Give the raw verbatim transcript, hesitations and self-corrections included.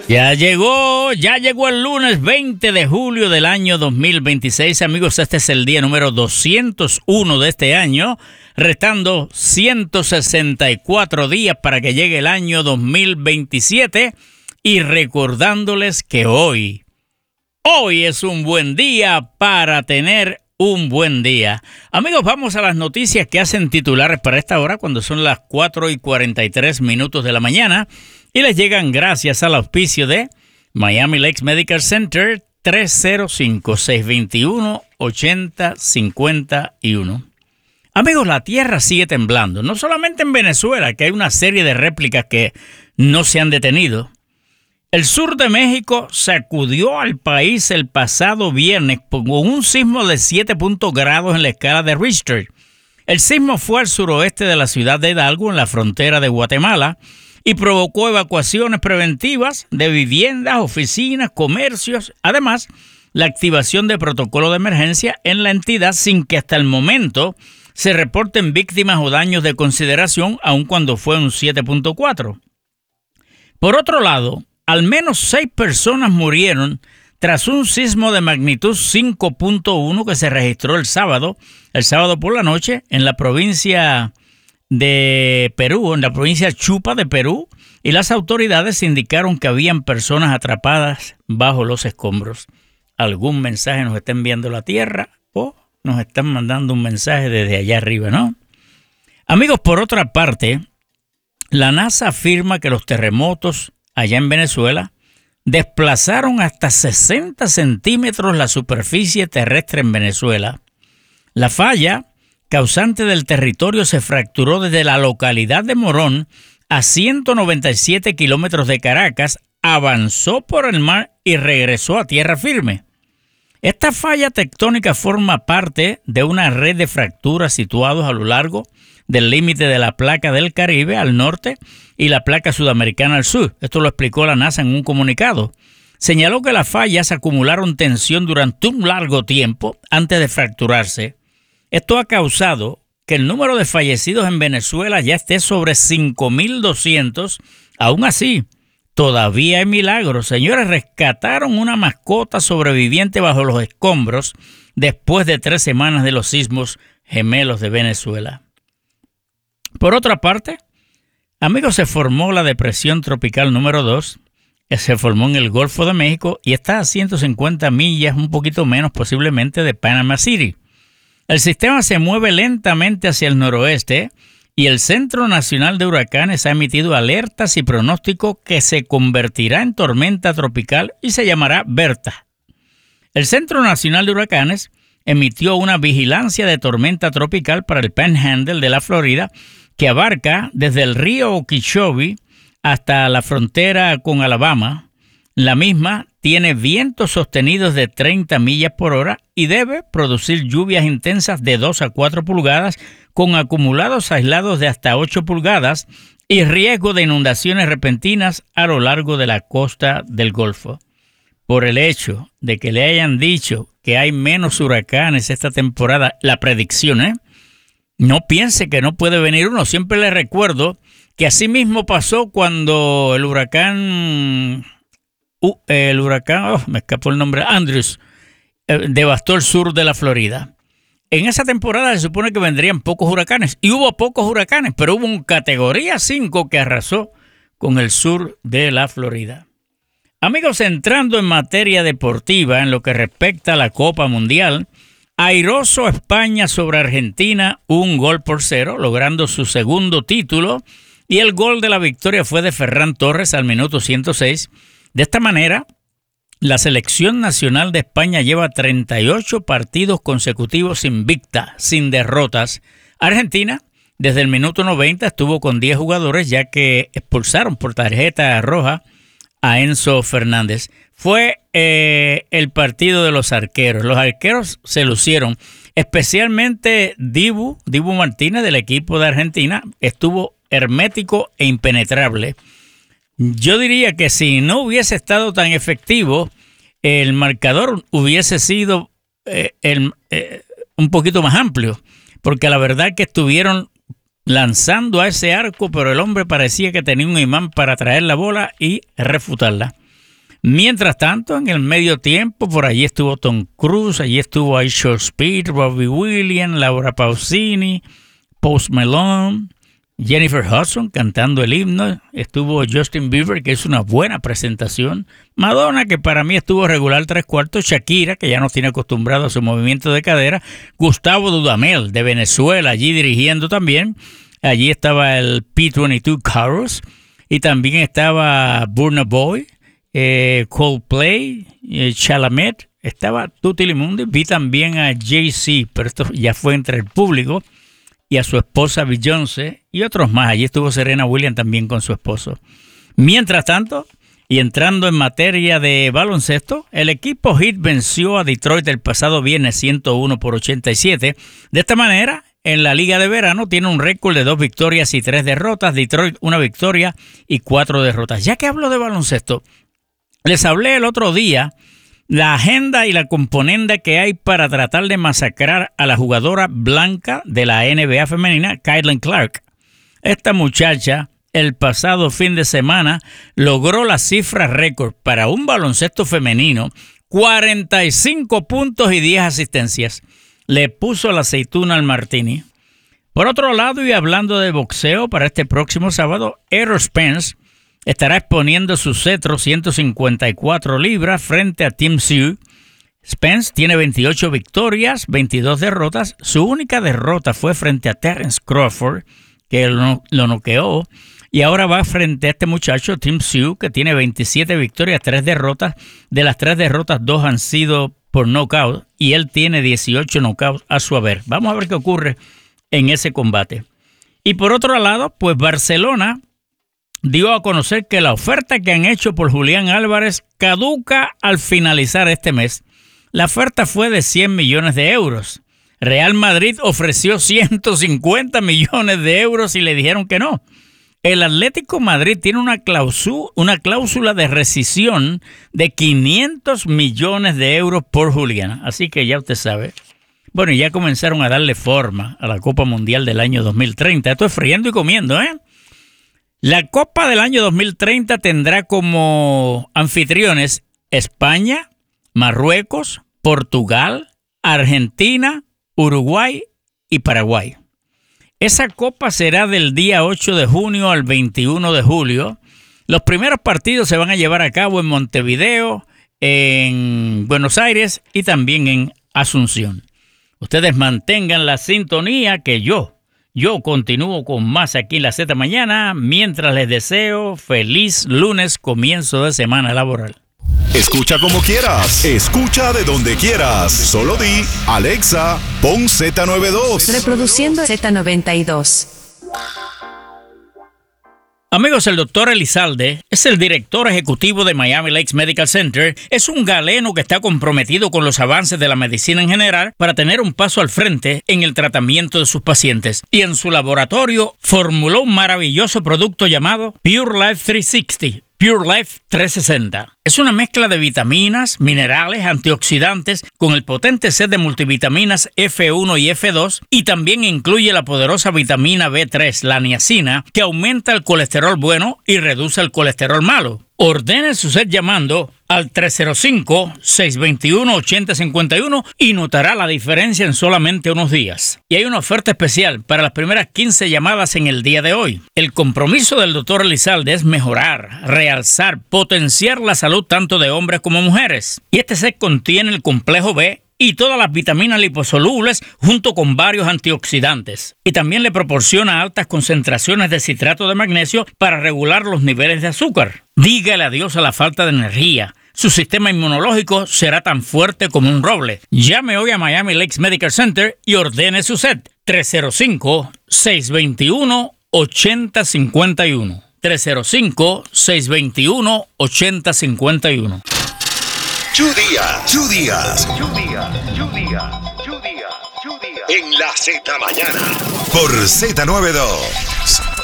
Ya llegó, ya llegó el lunes veinte de julio del año dos mil veintiséis. Amigos, este es el día número doscientos uno de este año, restando ciento sesenta y cuatro días para que llegue el año dos mil veintisiete y recordándoles que hoy, hoy es un buen día para tener un buen día. Amigos, vamos a las noticias que hacen titulares para esta hora cuando son las cuatro y cuarenta y tres minutos de la mañana. Y les llegan gracias al auspicio de Miami Lakes Medical Center tres cero cinco, seis dos uno, ocho cero cinco uno. Amigos, la tierra sigue temblando, no solamente en Venezuela, que hay una serie de réplicas que no se han detenido. El sur de México sacudió al país el pasado viernes con un sismo de siete grados en la escala de Richter. El sismo fue al suroeste de la ciudad de Hidalgo, en la frontera de Guatemala, y provocó evacuaciones preventivas de viviendas, oficinas, comercios. Además, la activación de protocolo de emergencia en la entidad sin que hasta el momento se reporten víctimas o daños de consideración, aun cuando fue un siete punto cuatro. Por otro lado, al menos seis personas murieron tras un sismo de magnitud cinco punto uno que se registró el sábado, el sábado por la noche, en la provincia de Perú, en la provincia Chupa de Perú, y las autoridades indicaron que habían personas atrapadas bajo los escombros. Algún mensaje nos está enviando la Tierra o nos están mandando un mensaje desde allá arriba, ¿no? Amigos, por otra parte, la NASA afirma que los terremotos allá en Venezuela desplazaron hasta sesenta centímetros la superficie terrestre en Venezuela. La falla causante del territorio se fracturó desde la localidad de Morón a ciento noventa y siete kilómetros de Caracas, avanzó por el mar y regresó a tierra firme. Esta falla tectónica forma parte de una red de fracturas situados a lo largo del límite de la placa del Caribe al norte y la placa sudamericana al sur. Esto lo explicó la NASA en un comunicado. Señaló que las fallas acumularon tensión durante un largo tiempo antes de fracturarse. Esto ha causado que el número de fallecidos en Venezuela ya esté sobre cinco mil doscientos. Aún así, todavía hay milagros. Señores, rescataron una mascota sobreviviente bajo los escombros después de tres semanas de los sismos gemelos de Venezuela. Por otra parte, amigos, se formó la depresión tropical número dos. Se formó en el Golfo de México y está a ciento cincuenta millas, un poquito menos posiblemente, de Panama City. El sistema se mueve lentamente hacia el noroeste y el Centro Nacional de Huracanes ha emitido alertas y pronóstico que se convertirá en tormenta tropical y se llamará Berta. El Centro Nacional de Huracanes emitió una vigilancia de tormenta tropical para el Panhandle de la Florida que abarca desde el río Okeechobee hasta la frontera con Alabama. La misma tiene vientos sostenidos de treinta millas por hora y debe producir lluvias intensas de dos a cuatro pulgadas con acumulados aislados de hasta ocho pulgadas y riesgo de inundaciones repentinas a lo largo de la costa del Golfo. Por el hecho de que le hayan dicho que hay menos huracanes esta temporada, la predicción, ¿eh? No piense que no puede venir uno. Siempre le recuerdo que así mismo pasó cuando el huracán... Uh, el huracán, oh, me escapó el nombre, Andrews, eh, devastó el sur de la Florida. En esa temporada se supone que vendrían pocos huracanes, y hubo pocos huracanes, pero hubo un categoría cinco que arrasó con el sur de la Florida. Amigos, entrando en materia deportiva, en lo que respecta a la Copa Mundial, airoso España sobre Argentina, un gol por cero, logrando su segundo título, y el gol de la victoria fue de Ferran Torres al minuto ciento seis. De esta manera, la selección nacional de España lleva treinta y ocho partidos consecutivos invicta, sin derrotas. Argentina, desde el minuto noventa, estuvo con diez jugadores, ya que expulsaron por tarjeta roja a Enzo Fernández. Fue eh, el partido de los arqueros. Los arqueros se lucieron, especialmente Dibu, Dibu Martínez del equipo de Argentina, estuvo hermético e impenetrable. Yo diría que si no hubiese estado tan efectivo, el marcador hubiese sido eh, el, eh, un poquito más amplio, porque la verdad que estuvieron lanzando a ese arco, pero el hombre parecía que tenía un imán para traer la bola y refutarla. Mientras tanto, en el medio tiempo, por allí estuvo Tom Cruise, allí estuvo Aisha Speed, Robbie Williams, Laura Pausini, Post Malone, Jennifer Hudson cantando el himno, estuvo Justin Bieber, que es una buena presentación, Madonna, que para mí estuvo regular tres cuartos, Shakira, que ya nos tiene acostumbrado a su movimiento de cadera, Gustavo Dudamel, de Venezuela, allí dirigiendo también, allí estaba el P veintidós Chorus, y también estaba Burna Boy, eh, Coldplay, eh, Chalamet, estaba Tutti Mundi, vi también a Jay-Z, pero esto ya fue entre el público, y a su esposa Beyoncé y otros más. Allí estuvo Serena Williams también con su esposo. Mientras tanto, y entrando en materia de baloncesto, el equipo Heat venció a Detroit el pasado viernes ciento uno por ochenta y siete. De esta manera, en la Liga de Verano tiene un récord de dos victorias y tres derrotas. Detroit una victoria y cuatro derrotas. Ya que hablo de baloncesto, les hablé el otro día la agenda y la componente que hay para tratar de masacrar a la jugadora blanca de la N B A femenina, Caitlin Clark. Esta muchacha, el pasado fin de semana, logró la cifra récord para un baloncesto femenino, cuarenta y cinco puntos y diez asistencias. Le puso la aceituna al martini. Por otro lado, y hablando de boxeo, para este próximo sábado, Errol Spence estará exponiendo su cetro ciento cincuenta y cuatro libras frente a Tim Tszyu. Spence tiene veintiocho victorias, veintidós derrotas. Su única derrota fue frente a Terence Crawford, que lo, lo noqueó. Y ahora va frente a este muchacho, Tim Tszyu, que tiene veintisiete victorias, tres derrotas. De las tres derrotas, dos han sido por knockout. Y él tiene dieciocho knockouts a su haber. Vamos a ver qué ocurre en ese combate. Y por otro lado, pues Barcelona dio a conocer que la oferta que han hecho por Julián Álvarez caduca al finalizar este mes. La oferta fue de cien millones de euros. Real Madrid ofreció ciento cincuenta millones de euros y le dijeron que no. El Atlético Madrid tiene una cláusula, una cláusula de rescisión de quinientos millones de euros por Julián. Así que ya usted sabe. Bueno, ya comenzaron a darle forma a la Copa Mundial del año dos mil treinta. Esto es friendo y comiendo, ¿eh? La Copa del año dos mil treinta tendrá como anfitriones España, Marruecos, Portugal, Argentina, Uruguay y Paraguay. Esa copa será del día ocho de junio al veintiuno de julio. Los primeros partidos se van a llevar a cabo en Montevideo, en Buenos Aires y también en Asunción. Ustedes mantengan la sintonía que yo Yo continúo con más aquí en la Z Mañana, mientras les deseo feliz lunes, comienzo de semana laboral. Escucha como quieras, escucha de donde quieras. Solo di, Alexa, pon Z noventa y dos. Reproduciendo Z noventa y dos. Amigos, el doctor Elizalde es el director ejecutivo de Miami Lakes Medical Center. Es un galeno que está comprometido con los avances de la medicina en general para tener un paso al frente en el tratamiento de sus pacientes. Y en su laboratorio formuló un maravilloso producto llamado Pure Life trescientos sesenta. Pure Life trescientos sesenta. Es una mezcla de vitaminas, minerales, antioxidantes con el potente set de multivitaminas F uno y F dos y también incluye la poderosa vitamina B tres, la niacina, que aumenta el colesterol bueno y reduce el colesterol malo. Ordene su set llamando al tres cero cinco, seis dos uno, ocho cero cinco uno y notará la diferencia en solamente unos días. Y hay una oferta especial para las primeras quince llamadas en el día de hoy. El compromiso del doctor Elizalde es mejorar, realzar, potenciar la salud tanto de hombres como mujeres. Y este set contiene el complejo B y todas las vitaminas liposolubles junto con varios antioxidantes. Y también le proporciona altas concentraciones de citrato de magnesio para regular los niveles de azúcar. Dígale adiós a la falta de energía. Su sistema inmunológico será tan fuerte como un roble. Llame hoy a Miami Lakes Medical Center y ordene su set. tres cero cinco, seis dos uno, ocho cero cinco uno. tres cero cinco, seis dos uno, ocho cero cinco uno. Two días, two días, two días, two días, two días, two días. En la Z Mañana. Por Z noventa y dos.